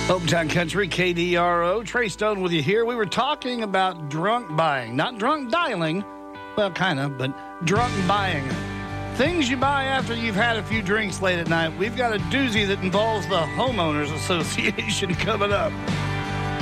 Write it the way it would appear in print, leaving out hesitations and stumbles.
Hometown Country, KDRO. Trey Stone with you here. We were talking about drunk buying. Not drunk dialing. Well, kind of, but drunk buying. Things you buy after you've had a few drinks late at night. We've got a doozy that involves the Homeowners Association coming up.